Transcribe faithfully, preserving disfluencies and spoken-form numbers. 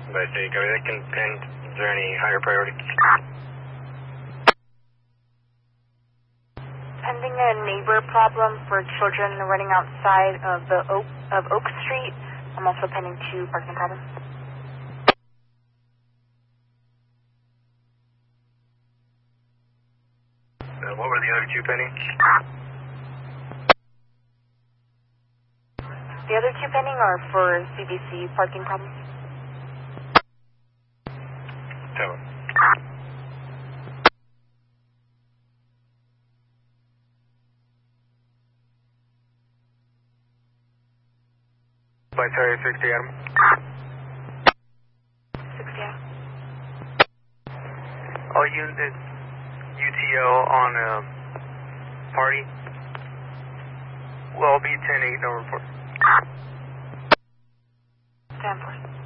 By state, copy that. Can pin. Is there any higher priority? Pending a neighbor problem for children running outside of the Oak of Oak Street. I'm also pending two parking problems. Uh, what were the other two pending? The other two pending are for C B C parking problems. Tower. By Terry sixty Adam. sixty Adam. All units U T O on a party. Will be ten eight, no report. Stand for.